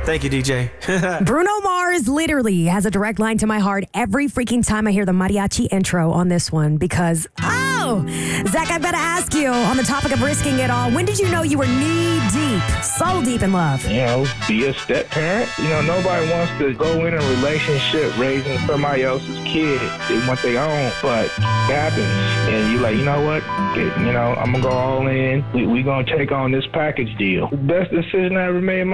Thank you, DJ. Bruno Mars literally has a direct line to my heart every freaking time I hear the mariachi intro on this one because, Zach, I've got to ask you on the topic of risking it all. When did you know you were knee-deep, so deep in love? Be a step-parent. Nobody wants to go in a relationship raising somebody else's kid. They want their own, but it happens. And you're like, you know what? I'm going to go all in. We going to take on this package deal. The best decision I ever made in my